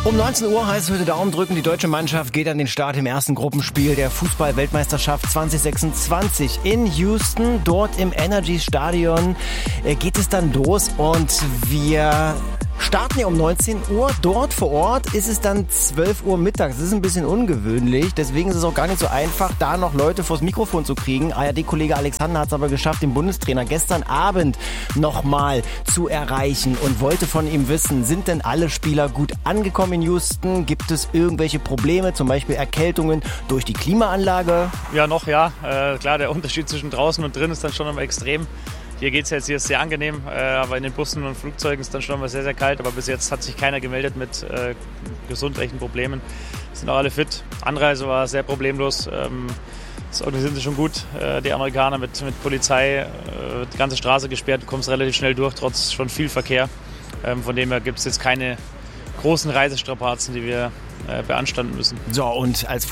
Um 19 Uhr heißt es heute Daumen drücken. Die deutsche Mannschaft geht an den Start im ersten Gruppenspiel der Fußball-Weltmeisterschaft 2026 in Houston. Dort im Energy Stadion geht es dann los und wir starten ja um 19 Uhr. Dort vor Ort ist es dann 12 Uhr mittags. Das ist ein bisschen ungewöhnlich. Deswegen ist es auch gar nicht so einfach, da noch Leute vors Mikrofon zu kriegen. ARD-Kollege Alexander hat es aber geschafft, den Bundestrainer gestern Abend nochmal zu erreichen und wollte von ihm wissen, sind denn alle Spieler gut angekommen in Houston? Gibt es irgendwelche Probleme, zum Beispiel Erkältungen durch die Klimaanlage? Ja, klar, der Unterschied zwischen draußen und drin ist dann schon immer extrem. Hier geht's jetzt, hier ist sehr angenehm, aber in den Bussen und Flugzeugen ist dann schon mal sehr, sehr kalt. Aber bis jetzt hat sich keiner gemeldet mit gesundheitlichen Problemen. Sind auch alle fit. Anreise war sehr problemlos. Das organisieren sie schon gut, die Amerikaner mit Polizei. Die ganze Straße gesperrt, du kommst relativ schnell durch, trotz schon viel Verkehr. Von dem her gibt es jetzt keine großen Reisestrapazen, die wir beanstanden müssen. So, und als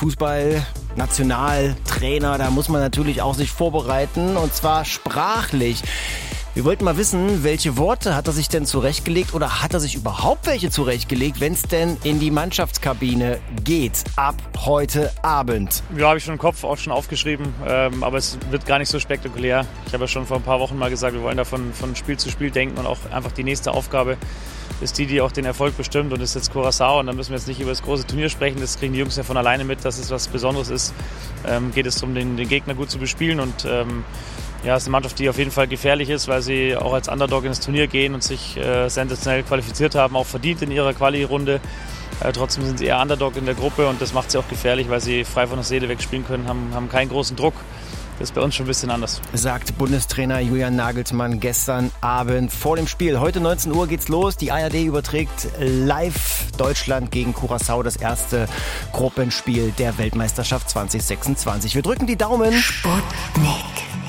Fußball-Nationaltrainer, da muss man natürlich auch sich vorbereiten, und zwar sprachlich. Wir wollten mal wissen, welche Worte hat er sich denn zurechtgelegt oder hat er sich überhaupt welche zurechtgelegt, wenn es denn in die Mannschaftskabine geht ab heute Abend? Ja, habe ich schon im Kopf auch schon aufgeschrieben, aber es wird gar nicht so spektakulär. Ich habe ja schon vor ein paar Wochen mal gesagt, wir wollen da von Spiel zu Spiel denken und auch einfach die nächste Aufgabe ist die auch den Erfolg bestimmt, und das ist jetzt Curaçao, und dann müssen wir jetzt nicht über das große Turnier sprechen, das kriegen die Jungs ja von alleine mit, dass es was Besonderes ist. Geht es darum, den Gegner gut zu bespielen, und es ist eine Mannschaft, die auf jeden Fall gefährlich ist, weil sie auch als Underdog ins Turnier gehen und sich sensationell qualifiziert haben, auch verdient in ihrer Quali-Runde. Trotzdem sind sie eher Underdog in der Gruppe, und das macht sie auch gefährlich, weil sie frei von der Seele wegspielen können, haben keinen großen Druck. Das ist bei uns schon ein bisschen anders. Sagt Bundestrainer Julian Nagelsmann gestern Abend vor dem Spiel. Heute 19 Uhr geht's los. Die ARD überträgt live Deutschland gegen Curaçao, das erste Gruppenspiel der Weltmeisterschaft 2026. Wir drücken die Daumen. Sputnik.